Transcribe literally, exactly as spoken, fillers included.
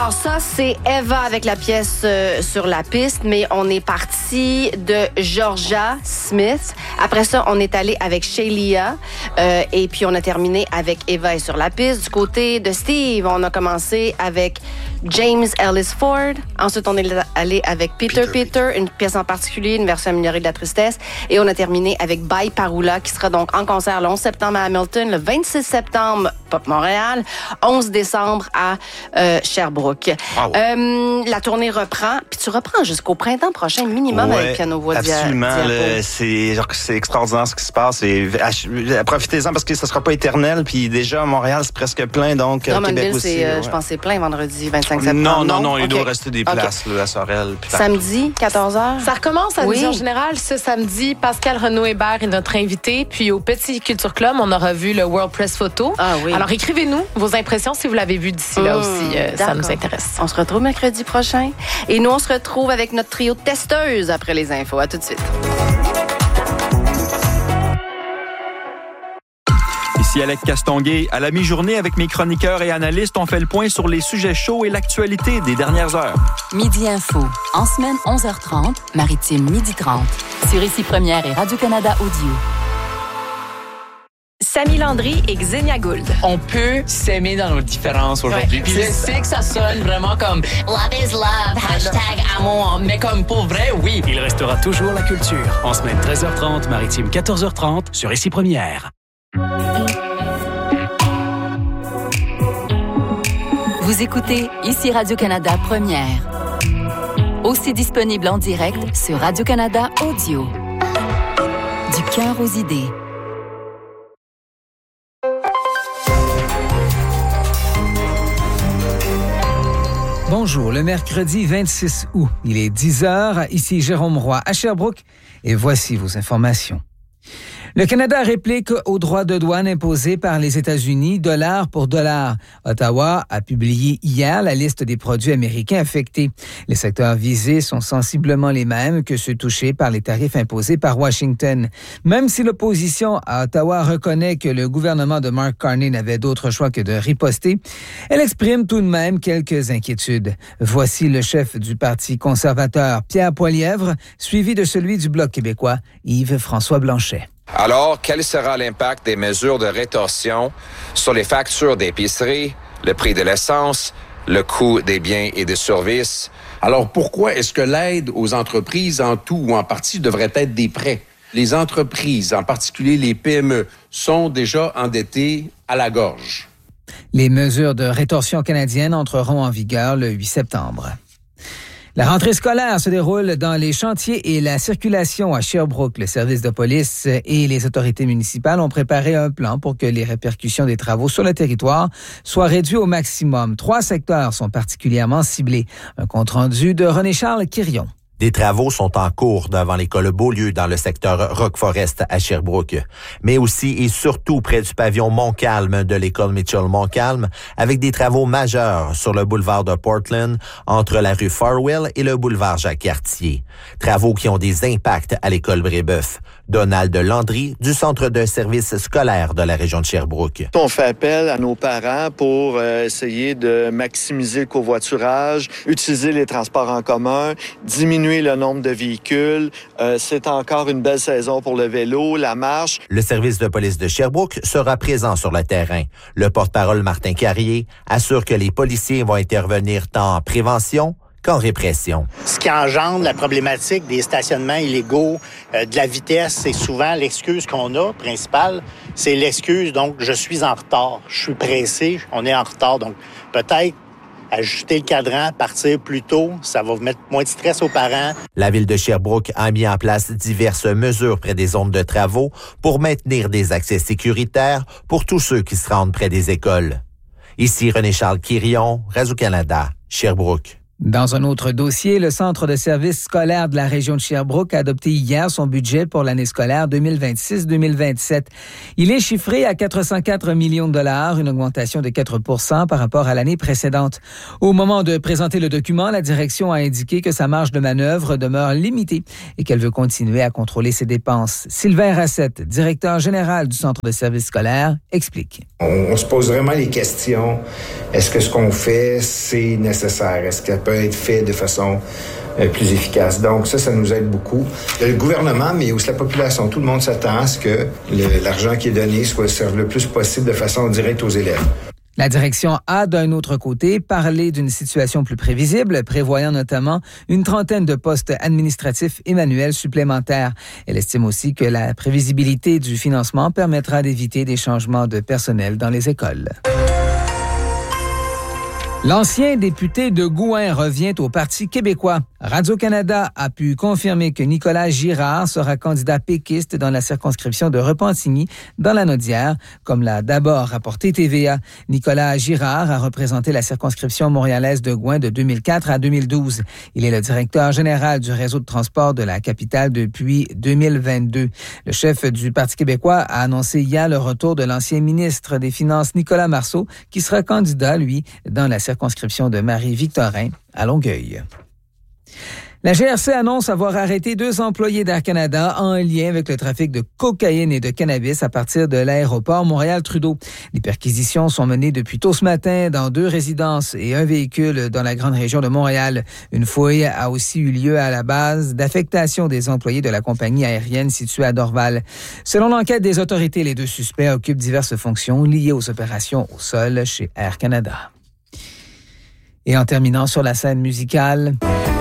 Alors ça, c'est Eva avec la pièce euh, sur la piste, mais on est parti de Georgia Smith. Après ça, on est allé avec Shelia euh, et puis on a terminé avec Eva est sur la piste. Du côté de Steve, on a commencé avec James Ellis Ford. Ensuite, on est allé avec Peter Peter, Peter une pièce en particulier, une version améliorée de la tristesse. Et on a terminé avec Bye Parula, qui sera donc en concert le onze septembre à Hamilton, le vingt-six septembre Pop Montréal, onze décembre à euh, Sherbrooke. Wow. Euh, la tournée reprend, puis tu reprends jusqu'au printemps prochain minimum ouais, avec Piano-Voix Diapo. Absolument, le, c'est, genre, c'est extraordinaire ce qui se passe. Et, à, profitez-en parce que ça sera pas éternel. Puis déjà, à Montréal, c'est presque plein, donc Québec aussi. C'est, euh, ouais. Je pense que c'est plein vendredi vingt-cinq septembre. Non, non, non, il okay. doit rester des places okay. là, à Sorel. Samedi, quatorze heures. Ça recommence à oui. Vision Générale ce samedi. Pascal Renaud-Hébert est notre invité. Puis au Petit Culture Club, on aura vu le World Press Photo. Ah oui. Alors écrivez-nous vos impressions si vous l'avez vu d'ici là mmh, aussi. Euh, ça nous intéresse. On se retrouve mercredi prochain. Et nous, on se retrouve avec notre trio de testeuses après les infos. À tout de suite. Ici Alec Castonguay. À la mi-journée, avec mes chroniqueurs et analystes, on fait le point sur les sujets chauds et l'actualité des dernières heures. Midi Info. En semaine, onze heures trente, Maritime, midi trente. Sur Ici Première et Radio-Canada Audio. Samy Landry et Xenia Gould. On peut s'aimer dans nos différences aujourd'hui. Ouais. Puis je sais que ça sonne vraiment comme love is love, hashtag amour, mais comme pour vrai, oui. Il restera toujours la culture. En semaine treize heures trente, Maritime quatorze heures trente, sur Ici Première. Vous écoutez Ici Radio-Canada Première. Aussi disponible en direct sur Radio-Canada Audio. Du cœur aux idées. Bonjour, le mercredi vingt-six août, il est dix heures, ici Jérôme Roy à Sherbrooke, et voici vos informations. Le Canada réplique aux droits de douane imposés par les États-Unis, dollar pour dollar. Ottawa a publié hier la liste des produits américains affectés. Les secteurs visés sont sensiblement les mêmes que ceux touchés par les tarifs imposés par Washington. Même si l'opposition à Ottawa reconnaît que le gouvernement de Mark Carney n'avait d'autre choix que de riposter, elle exprime tout de même quelques inquiétudes. Voici le chef du Parti conservateur, Pierre Poilièvre, suivi de celui du Bloc québécois, Yves-François Blanchet. Alors, quel sera l'impact des mesures de rétorsion sur les factures d'épicerie, le prix de l'essence, le coût des biens et des services? Alors, pourquoi est-ce que l'aide aux entreprises en tout ou en partie devrait être des prêts? Les entreprises, en particulier les P M E, sont déjà endettées à la gorge. Les mesures de rétorsion canadiennes entreront en vigueur le huit septembre. La rentrée scolaire se déroule dans les chantiers et la circulation à Sherbrooke. Le service de police et les autorités municipales ont préparé un plan pour que les répercussions des travaux sur le territoire soient réduites au maximum. Trois secteurs sont particulièrement ciblés. Un compte-rendu de René-Charles Quirion. Des travaux sont en cours devant l'école Beaulieu dans le secteur Rock Forest à Sherbrooke, mais aussi et surtout près du pavillon Montcalm de l'école Mitchell-Montcalm, avec des travaux majeurs sur le boulevard de Portland, entre la rue Farwell et le boulevard Jacques-Cartier. Travaux qui ont des impacts à l'école Brébeuf. Donald Landry, du Centre de services scolaires de la région de Sherbrooke. On fait appel à nos parents pour euh, essayer de maximiser le covoiturage, utiliser les transports en commun, diminuer le nombre de véhicules. Euh, c'est encore une belle saison pour le vélo, la marche. Le service de police de Sherbrooke sera présent sur le terrain. Le porte-parole Martin Carrier assure que les policiers vont intervenir tant en prévention qu'en répression. Ce qui engendre la problématique des stationnements illégaux, euh, de la vitesse, c'est souvent l'excuse qu'on a, principale. C'est l'excuse, donc, je suis en retard, je suis pressé, on est en retard. Donc, peut-être ajuster le cadran, partir plus tôt, ça va mettre moins de stress aux parents. La ville de Sherbrooke a mis en place diverses mesures près des zones de travaux pour maintenir des accès sécuritaires pour tous ceux qui se rendent près des écoles. Ici René-Charles Quirion, Radio-Canada, Sherbrooke. Dans un autre dossier, le Centre de services scolaires de la région de Sherbrooke a adopté hier son budget pour l'année scolaire deux mille vingt-six deux mille vingt-sept. Il est chiffré à quatre cent quatre millions de dollars, une augmentation de quatre pour cent par rapport à l'année précédente. Au moment de présenter le document, la direction a indiqué que sa marge de manœuvre demeure limitée et qu'elle veut continuer à contrôler ses dépenses. Sylvain Rassette, directeur général du Centre de services scolaires, explique. On, on se pose vraiment les questions. Est-ce que ce qu'on fait, c'est nécessaire? Est-ce que peut être fait de façon euh, plus efficace. Donc ça, ça nous aide beaucoup. Le gouvernement, mais aussi la population, tout le monde s'attend à ce que le, l'argent qui est donné soit serve le plus possible de façon directe aux élèves. La direction a, d'un autre côté, parlé d'une situation plus prévisible, prévoyant notamment une trentaine de postes administratifs et manuels supplémentaires. Elle estime aussi que la prévisibilité du financement permettra d'éviter des changements de personnel dans les écoles. L'ancien député de Gouin revient au Parti québécois. Radio-Canada a pu confirmer que Nicolas Girard sera candidat péquiste dans la circonscription de Repentigny, dans la Naudière, comme l'a d'abord rapporté T V A. Nicolas Girard a représenté la circonscription montréalaise de Gouin de deux mille quatre à deux mille douze. Il est le directeur général du réseau de transport de la capitale depuis deux mille vingt-deux. Le chef du Parti québécois a annoncé hier le retour de l'ancien ministre des Finances Nicolas Marceau, qui sera candidat, lui, dans la circonscription de Marie-Victorin à Longueuil. La G R C annonce avoir arrêté deux employés d'Air Canada en lien avec le trafic de cocaïne et de cannabis à partir de l'aéroport Montréal-Trudeau. Les perquisitions sont menées depuis tôt ce matin dans deux résidences et un véhicule dans la grande région de Montréal. Une fouille a aussi eu lieu à la base d'affectation des employés de la compagnie aérienne située à Dorval. Selon l'enquête des autorités, les deux suspects occupent diverses fonctions liées aux opérations au sol chez Air Canada. Et en terminant sur la scène musicale...